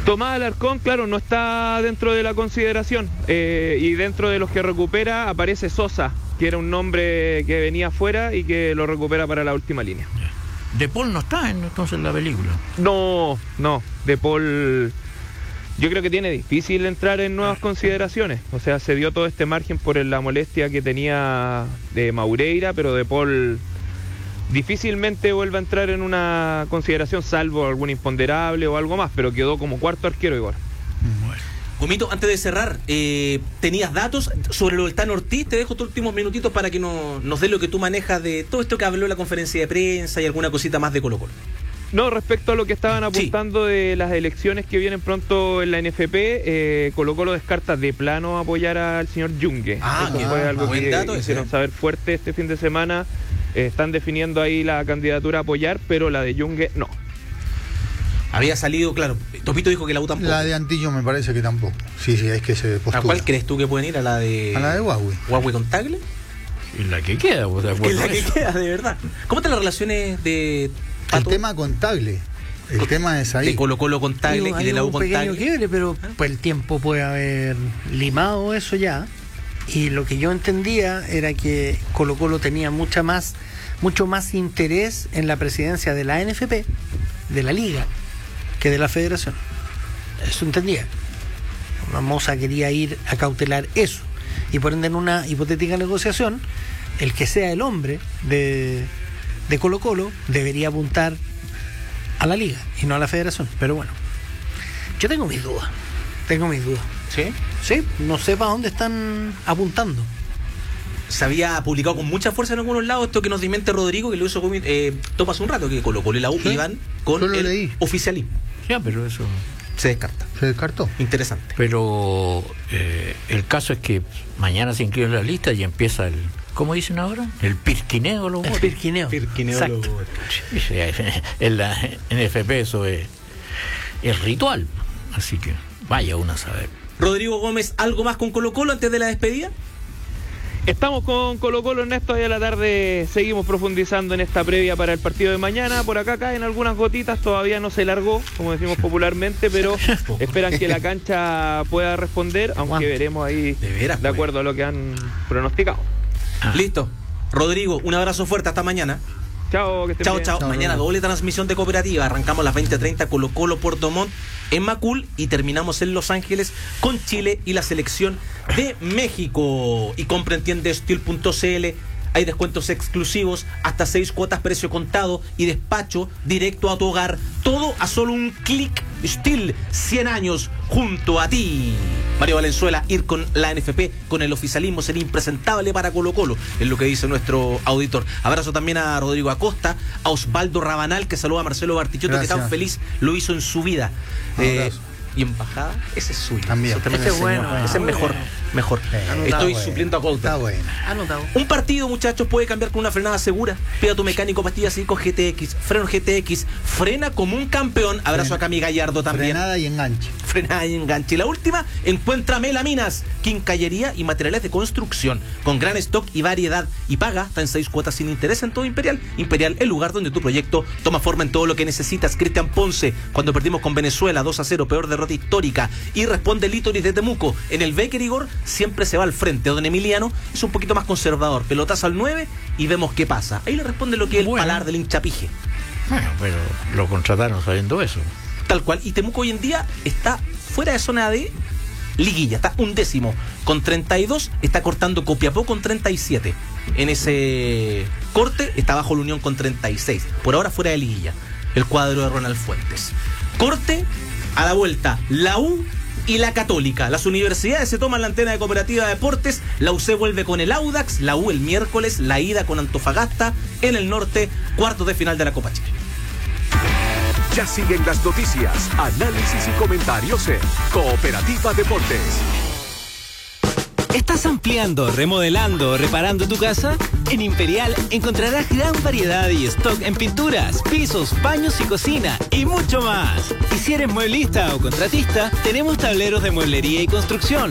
Tomás Alarcón, claro, no está dentro de la consideración, y dentro de los que recupera aparece Sosa, que era un nombre que venía afuera y que lo recupera para la última línea. De Paul no está entonces en la película. No, De Paul yo creo que tiene difícil entrar en nuevas consideraciones. O sea, se dio todo este margen por la molestia que tenía de Maureira, pero De Paul difícilmente vuelve a entrar en una consideración, salvo algún imponderable o algo más, pero quedó como cuarto arquero igual. Bueno. Gomito, antes de cerrar, ¿tenías datos sobre lo del Tano Ortiz? Te dejo tus últimos minutitos para que nos dé lo que tú manejas de todo esto que habló en la conferencia de prensa y alguna cosita más de Colo-Colo. No, respecto a lo que estaban apuntando de las elecciones que vienen pronto en la NFP, Colo-Colo descarta de plano apoyar al señor Yungue. Eso fue algo que hicieron saber fuerte este fin de semana. Están definiendo ahí la candidatura a apoyar, pero la de Yungue no. Había salido, claro, Topito dijo que la U tampoco. La de Antillo me parece que tampoco. Sí, es que se postula. ¿A cuál crees tú que pueden ir? ¿A la de Huawei? ¿Huawei con Tagle? Es la que queda, o sea, es la que queda, de verdad. ¿Cómo están las relaciones de Pato? El tema con Tagle. El tema es ahí. De Colo-Colo con Tagle y de la U con Tagle. Hay un pequeño quiebre, pero pues el tiempo puede haber limado eso ya. Y lo que yo entendía era que Colo-Colo tenía mucho más interés en la presidencia de la NFP, de la Liga, que de la Federación. Eso entendía. Moza quería ir a cautelar eso. Y por ende, en una hipotética negociación, el que sea el hombre de Colo-Colo debería apuntar a la Liga y no a la Federación. Pero bueno, yo tengo mis dudas. ¿Sí? Sí, no sé para dónde están apuntando. Se había publicado con mucha fuerza en algunos lados esto que nos dimente Rodrigo, que lo hizo Topa hace un rato, que Colo-Colo y la U iban con el oficialismo. Ya, pero eso se descarta. Se descartó. Interesante. Pero el caso es que mañana se inscribe en la lista y empieza el... ¿Cómo dicen ahora? El pirquineo. El pirquineo. Exacto. En la NFP eso es ritual. Así que vaya uno a saber. Rodrigo Gómez, ¿algo más con Colo-Colo antes de la despedida? Estamos con Colo-Colo, Ernesto, hoy a la tarde seguimos profundizando en esta previa para el partido de mañana. Por acá caen algunas gotitas, todavía no se largó, como decimos popularmente, pero esperan que la cancha pueda responder, aunque veremos ahí de acuerdo a lo que han pronosticado. Listo. Rodrigo, un abrazo fuerte, hasta mañana. Chao, que estén bien. Chao. Mañana doble transmisión de Cooperativa. Arrancamos a las 20:30 Colo-Colo Puerto Montt en Macul y terminamos en Los Ángeles con Chile y la selección de México. Y compra en tiendasteel.cl. Hay descuentos exclusivos, hasta 6 cuotas precio contado y despacho directo a tu hogar. Todo a solo un clic. Steel, 100 años junto a ti. Mario Valenzuela, ir con la NFP, con el oficialismo, sería impresentable para Colo-Colo, es lo que dice nuestro auditor. Abrazo también a Rodrigo Acosta, a Osvaldo Rabanal, que saluda a Marcelo Bartichotto, que tan feliz lo hizo en su vida. Y embajada, ese es suyo. También. Ese es bueno. Ese es mejor. Estoy supliendo a Golden. Está bueno. Anotado. Un partido, muchachos, puede cambiar con una frenada segura. Pida tu mecánico pastillas 5 GTX, freno GTX, frena como un campeón. Abrazo a Cami Gallardo también. Frenada y enganche. Y la última, encuentra Melaminas, quincallería y materiales de construcción, con gran stock y variedad. Y paga hasta en 6 cuotas sin interés en todo Imperial. Imperial, el lugar donde tu proyecto toma forma en todo lo que necesitas. Cristian Ponce, cuando perdimos con Venezuela 2-0, peor derrota histórica. Y responde Litoris de Temuco. En el Becker Igor siempre se va al frente. Don Emiliano es un poquito más conservador. Pelotazo al 9 y vemos qué pasa. Ahí le responde lo que es el palar del hinchapije. Bueno, pero lo contrataron sabiendo eso. Tal cual. Y Temuco hoy en día está fuera de zona de liguilla. Está 11º con 32. Está cortando Copiapó con 37. En ese corte está bajo la Unión con 36. Por ahora fuera de liguilla. El cuadro de Ronald Fuentes. Corte a la vuelta. La U y la Católica. Las universidades se toman la antena de Cooperativa Deportes. La UC vuelve con el Audax. La U el miércoles. La ida con Antofagasta. En el norte, cuartos de final de la Copa Chile. Ya siguen las noticias, análisis y comentarios en Cooperativa Deportes. ¿Estás ampliando, remodelando o reparando tu casa? En Imperial encontrarás gran variedad y stock en pinturas, pisos, baños y cocina y mucho más. Y si eres mueblista o contratista, tenemos tableros de mueblería y construcción,